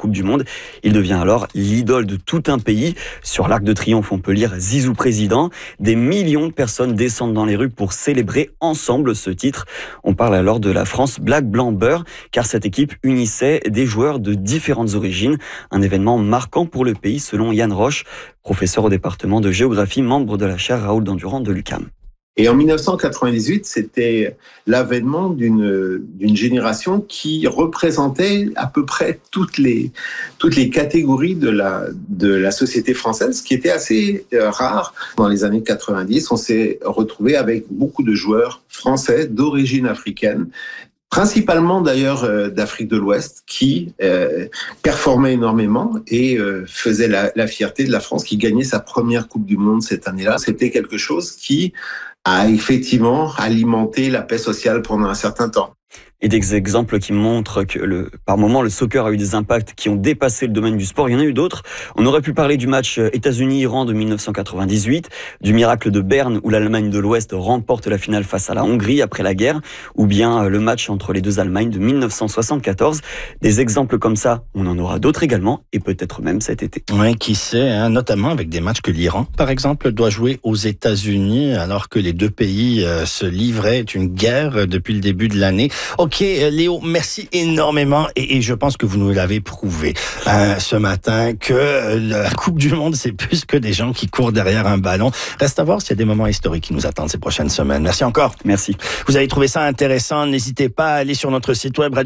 Coupe du Monde. Il devient alors l'idole de tout un pays. Sur l'Arc de Triomphe, on peut lire Zizou président. Des millions de personnes descendent dans les rues pour célébrer ensemble ce titre. On parle alors de la France Black Blanc Beurre, car cette équipe unissait des joueurs de différentes origines. Un événement marquant pour le pays, selon Yann Roche, professeur au département de géographie, membre de la chaire Raoul Dandurand de l'UQAM. Et en 1998, c'était l'avènement d'une génération qui représentait à peu près toutes les catégories de la société française, qui était assez rare. Dans les années 90, on s'est retrouvé avec beaucoup de joueurs français d'origine africaine, principalement d'ailleurs d'Afrique de l'Ouest, qui performaient énormément et faisaient la fierté de la France, qui gagnait sa première Coupe du Monde cette année-là. C'était quelque chose qui a effectivement alimenté la paix sociale pendant un certain temps. Et des exemples qui montrent que par moment, le soccer a eu des impacts qui ont dépassé le domaine du sport. Il y en a eu d'autres. On aurait pu parler du match États-Unis-Iran de 1998, du miracle de Berne où l'Allemagne de l'Ouest remporte la finale face à la Hongrie après la guerre, ou bien le match entre les deux Allemagnes de 1974. Des exemples comme ça, on en aura d'autres également, et peut-être même cet été. Oui, qui sait, hein, notamment avec des matchs que l'Iran, par exemple, doit jouer aux États-Unis, alors que les deux pays se livraient une guerre depuis le début de l'année. Ok, Léo, merci énormément et je pense que vous nous l'avez prouvé ce matin que la Coupe du Monde, c'est plus que des gens qui courent derrière un ballon. Reste à voir s'il y a des moments historiques qui nous attendent ces prochaines semaines. Merci encore. Merci. Vous avez trouvé ça intéressant, n'hésitez pas à aller sur notre site web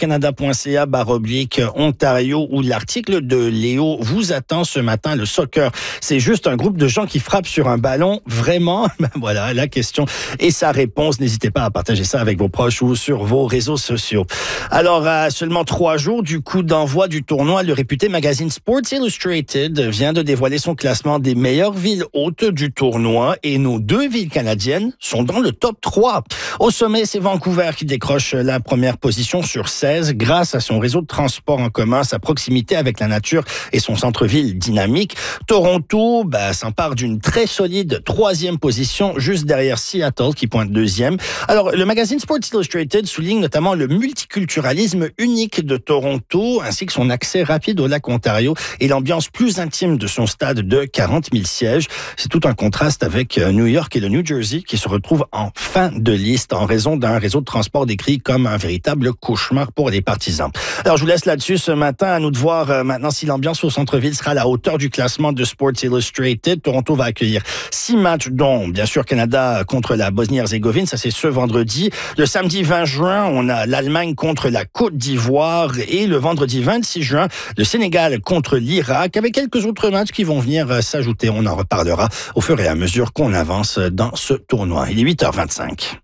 radio-canada.ca/Ontario où l'article de Léo vous attend ce matin. Le soccer, c'est juste un groupe de gens qui frappent sur un ballon. Vraiment? Voilà la question et sa réponse. N'hésitez pas à partager ça avec vos proches ou sur vos réseaux sociaux. Alors, à seulement 3 jours du coup d'envoi du tournoi, le réputé magazine Sports Illustrated vient de dévoiler son classement des meilleures villes hôtes du tournoi et nos 2 villes canadiennes sont dans le top 3. Au sommet, c'est Vancouver qui décroche la première position sur 16 grâce à son réseau de transport en commun, sa proximité avec la nature et son centre-ville dynamique. Toronto s'empare d'une très solide 3e position juste derrière Seattle qui pointe 2e. Alors, le magazine Sports Illustrated souligne notamment le multiculturalisme unique de Toronto, ainsi que son accès rapide au lac Ontario et l'ambiance plus intime de son stade de 40 000 sièges. C'est tout un contraste avec New York et le New Jersey qui se retrouvent en fin de liste en raison d'un réseau de transport décrit comme un véritable cauchemar pour les partisans. Alors, je vous laisse là-dessus ce matin. À nous de voir maintenant si l'ambiance au centre-ville sera à la hauteur du classement de Sports Illustrated. Toronto va accueillir 6 matchs, dont bien sûr Canada contre la Bosnie-Herzégovine. Ça, c'est ce vendredi. Le samedi 20 juin, on a l'Allemagne contre la Côte d'Ivoire et le vendredi 26 juin, le Sénégal contre l'Irak avec quelques autres matchs qui vont venir s'ajouter. On en reparlera au fur et à mesure qu'on avance dans ce tournoi. Il est 8h25.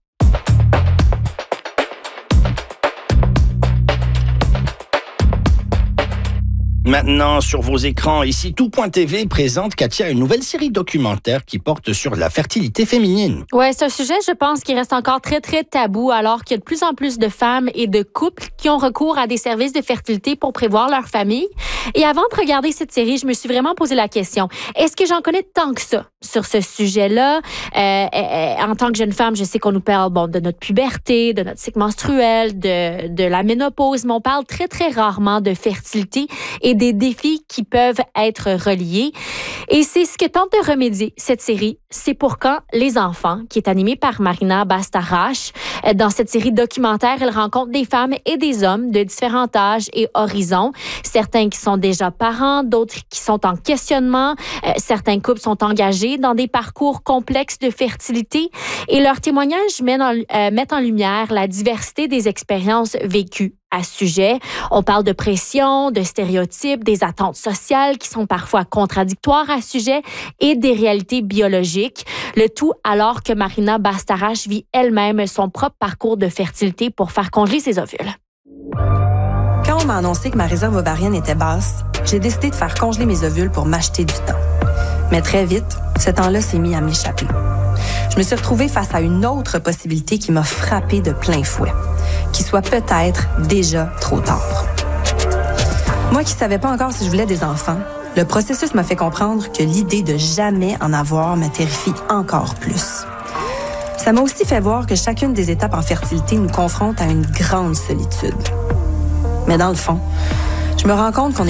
Maintenant, sur vos écrans, ici, Tout.tv présente, Katia, une nouvelle série documentaire qui porte sur la fertilité féminine. Oui, c'est un sujet, je pense, qui reste encore très, très tabou, alors qu'il y a de plus en plus de femmes et de couples qui ont recours à des services de fertilité pour prévoir leur famille. Et avant de regarder cette série, je me suis vraiment posé la question, est-ce que j'en connais tant que ça sur ce sujet-là? En tant que jeune femme, je sais qu'on nous parle de notre puberté, de notre cycle menstruel, de la ménopause, mais on parle très, très rarement de fertilité et des défis qui peuvent être reliés. Et c'est ce que tente de remédier cette série. C'est pour quand les enfants, qui est animée par Marina Bastarache. Dans cette série documentaire, elle rencontre des femmes et des hommes de différents âges et horizons. Certains qui sont déjà parents, d'autres qui sont en questionnement. Certains couples sont engagés dans des parcours complexes de fertilité. Et leurs témoignages mettent en lumière la diversité des expériences vécues à ce sujet. On parle de pression, de stéréotypes, des attentes sociales qui sont parfois contradictoires à ce sujet et des réalités biologiques. Le tout alors que Marina Bastarache vit elle-même son propre parcours de fertilité pour faire congeler ses ovules. Quand on m'a annoncé que ma réserve ovarienne était basse, j'ai décidé de faire congeler mes ovules pour m'acheter du temps. Mais très vite, ce temps-là s'est mis à m'échapper. Je me suis retrouvée face à une autre possibilité qui m'a frappée de plein fouet, qu'il soit peut-être déjà trop tard. Moi qui savais pas encore si je voulais des enfants, le processus m'a fait comprendre que l'idée de jamais en avoir me terrifie encore plus. Ça m'a aussi fait voir que chacune des étapes en fertilité nous confronte à une grande solitude. Mais dans le fond, je me rends compte qu'on est